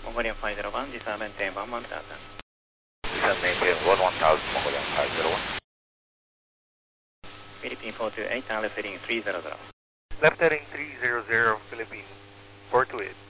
Mongolian 501, disarm maintain 1 1000. Disarm maintain 1000, Mongolian 501. Philippine 428, left heading 300. Left heading 300, Philippine 428.